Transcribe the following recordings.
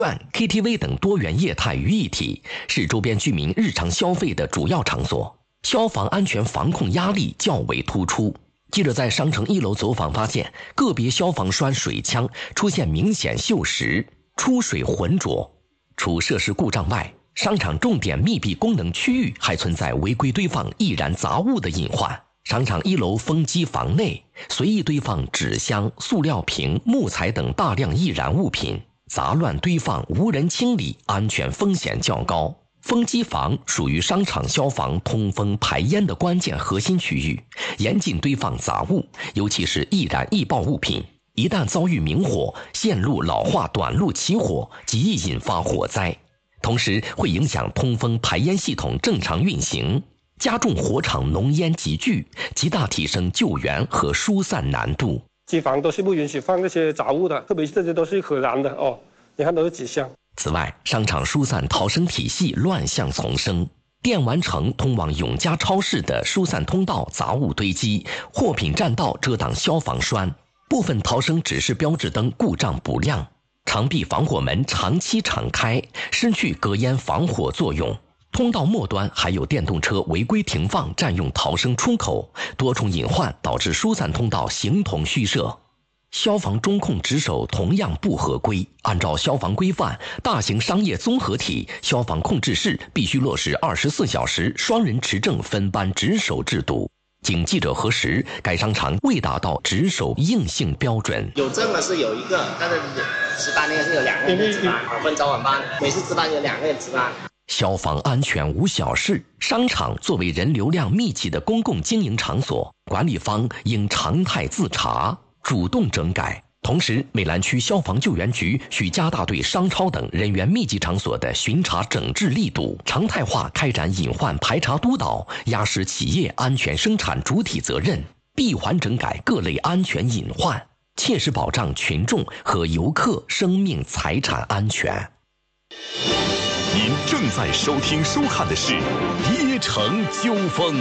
KTV 等多元业态于一体，是周边居民日常消费的主要场所，消防安全防控压力较为突出。记者在商城1楼走访发现，个别消防栓水枪出现明显锈蚀、出水浑浊。除设施故障外，商场重点密闭功能区域还存在违规堆放易燃杂物的隐患。商场1楼风机房内随意堆放纸箱、塑料瓶、木材等大量易燃物品，杂乱堆放无人清理，安全风险较高。风机房属于商场消防通风排烟的关键核心区域，严禁堆放杂物，尤其是易燃易爆物品。一旦遭遇明火，线路老化短路起火，极易引发火灾，同时会影响通风排烟系统正常运行，加重火场浓烟集聚，极大提升救援和疏散难度。 机房都是不允许放这些杂物的，特别是这些都是可燃的哦。你看都是纸箱。 此外，商场疏散逃生体系乱象丛生，电玩城通往永嘉超市的疏散通道杂物堆积，货品占道遮挡消防栓，部分逃生指示标志灯故障不亮，长壁防火门长期敞开，失去隔烟防火作用。通道末端还有电动车违规停放，占用逃生出口，多重隐患导致疏散通道形同虚设。消防中控值守同样不合规，按照消防规范，大型商业综合体消防控制室必须落实24小时双人持证分班值守制度。经记者核实，该商场未达到值守硬性标准。 有证的是有一个，但是值班那个是有2个人值班，分早晚班，每次值班有2个人值班。 消防安全无小事，商场作为人流量密集的公共经营场所，管理方应常态自查，主动整改。同时，美兰区消防救援局需加大对商超等人员密集场所的巡查整治力度，常态化开展隐患排查督导，压实企业安全生产主体责任，闭环整改各类安全隐患，切实保障群众和游客生命财产安全。 您正在收听收看的是《耶城纠锋》。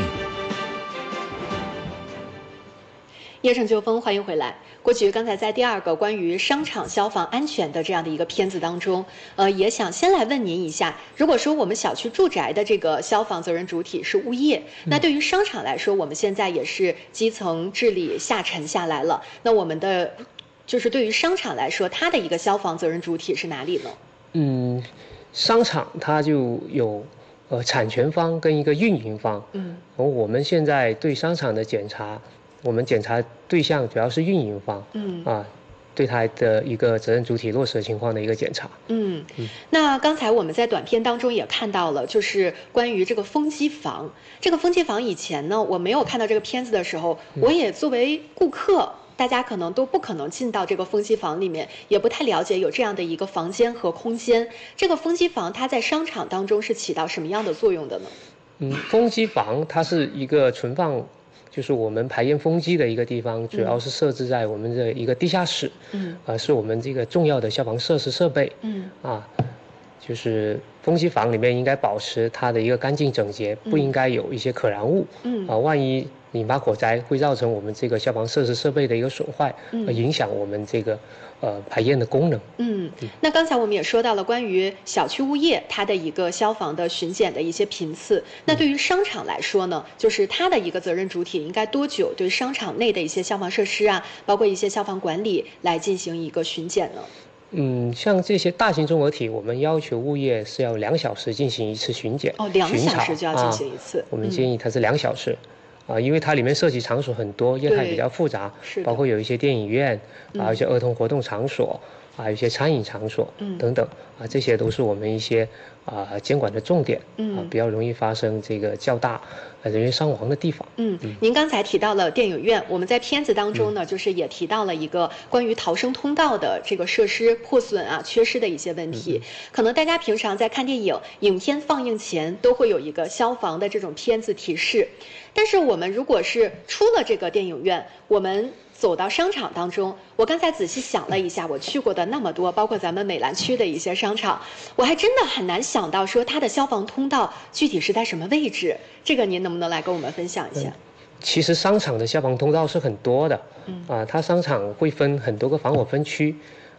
耶城纠锋，欢迎回来。郭局刚才在第2个关于商场消防安全的这样的一个片子当中，也想先来问您一下，如果说我们小区住宅的这个消防责任主体是物业，那对于商场来说，我们现在也是基层治理下沉下来了，那我们的就是对于商场来说，它的一个消防责任主体是哪里呢？ 商场它就有产权方跟一个运营方。我们现在对商场的检查，我们检查对象主要是运营方。对它的一个责任主体落实情况的一个检查。 那刚才我们在短片当中也看到了，就是关于这个风机房。这个风机房以前呢，我没有看到这个片子的时候，我也作为顾客。大家可能都不可能进到这个风机房里面，也不太了解有这样的一个房间和空间。这个风机房它在商场当中是起到什么样的作用的呢？ 风机房它是一个存放，就是我们排烟风机的一个地方，主要是设置在我们的一个地下室。是我们这个重要的消防设施设备。就是风机房里面应该保持它的一个干净整洁，不应该有一些可燃物。万一引发火灾，会造成我们这个消防设施设备的一个损坏，影响我们这个排烟的功能。 那刚才我们也说到了关于小区物业它的一个消防的巡检的一些频次。那对于商场来说呢，就是它的一个责任主体应该多久对商场内的一些消防设施啊，包括一些消防管理来进行一个巡检呢？ 像这些大型综合体，我们要求物业是要2小时进行一次巡检。 2小时就要进行一次。 我们建议它是2小时。因为它里面涉及场所很多，业态比较复杂，包括有一些电影院，一些儿童活动场所，还有一些餐饮场所等等，这些都是我们一些监管的重点，比较容易发生这个较大人员伤亡的地方。 您刚才提到了电影院，我们在片子当中呢，就是也提到了一个关于逃生通道的这个设施破损啊、缺失的一些问题。可能大家平常在看电影，影片放映前都会有一个消防的这种片子提示，但是我们如果是出了这个电影院，我们走到商场当中，我刚才仔细想了一下，我去过的那么多，包括咱们美兰区的一些商场，我还真的很难想到说它的消防通道具体是在什么位置。这个您能不能来跟我们分享一下？ 其实商场的消防通道是很多的，它商场会分很多个防火分区，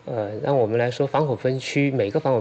让我们来说防火分区每个防火